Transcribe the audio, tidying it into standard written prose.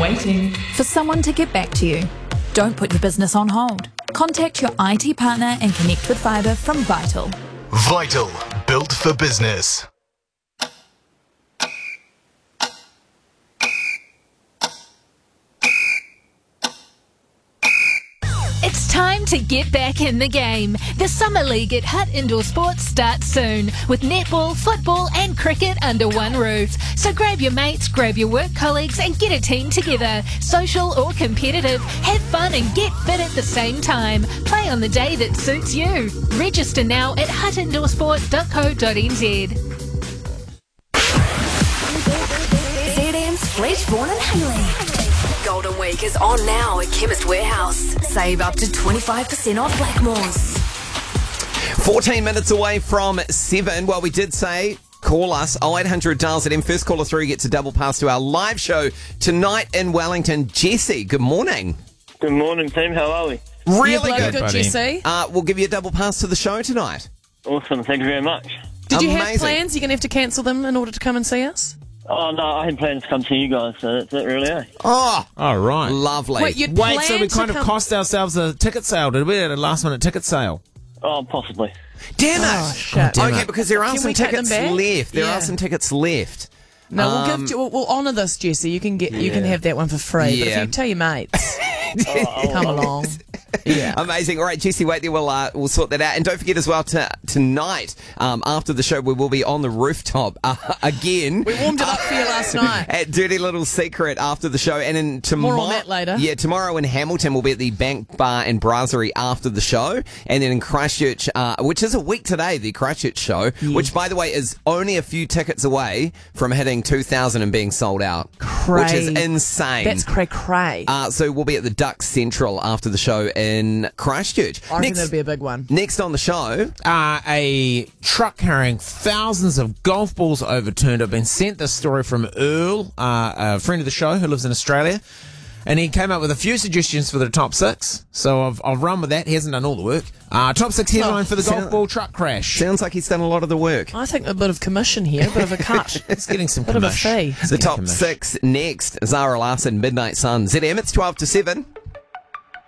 waiting for someone to get back to you. Don't put your business on hold. Contact your IT partner and connect with fibre from Vital. Vital, built for business. It's time to get back in the game. The Summer League at Hutt Indoor Sports starts soon, with netball, football and cricket under one roof. So grab your mates, grab your work colleagues and get a team together. Social or competitive, have fun and get fit at the same time. Play on the day that suits you. Register now at huttindorsport.co.nz. ZM's Fletchborn and Haley. Golden Week is on now at Chemist Warehouse. Save up to 25% off Blackmores. 14 minutes away from 7. Well, we did say call us 0800 Dials ZM. First caller through gets a double pass to our live show tonight in Wellington. Jesse, good morning. Good morning, team. How are we? Really good, good. Jesse. We'll give you a double pass to the show tonight. Awesome. Thank you very much. Did you have Amazing. plans? You're going to have to cancel them in order to come and see us? Oh, no, I had plans to come see you guys, so that's it, really, eh? Oh, All right. lovely. Wait, you'd Wait, plan so we to kind of come- cost ourselves a ticket sale, did we? At a last-minute ticket sale. Oh, possibly. Damn it. Oh, shit. damn Okay, it. because there are Can some we take them tickets back? left. There Yeah. are some tickets left. No, we'll honour this, Jesse. You can have that one for free. But Yeah. if you tell your mates, come along. Yeah. Amazing. All right, Jesse, wait there. We'll sort that out. And don't forget as well, tonight, after the show, we will be on the rooftop again. We warmed it up for you last night. At Dirty Little Secret after the show. And then tomorrow. More on that later. Yeah, tomorrow in Hamilton, we'll be at the Bank Bar and Brasserie after the show. And then in Christchurch, which is a week today, the Christchurch show, which, by the way, is only a few tickets away from hitting 2,000 and being sold out. Which is insane. That's cray-cray. So we'll be at the Duck Central after the show in Christchurch. I reckon that'll be a big one. Next on the show, A truck carrying thousands of golf balls overturned. I've been sent this story from Earl, a friend of the show who lives in Australia. And he came up with a few suggestions for the top 6. So I've run with that. He hasn't done all the work. Top 6 headline for the golf ball truck crash. sounds like he's done a lot of the work. I think a bit of commission here, a bit of a cut. It's getting some bit of a commish. fee. The top 6 next, Zara Larson, Midnight Sun. ZM, it's 12 to 7.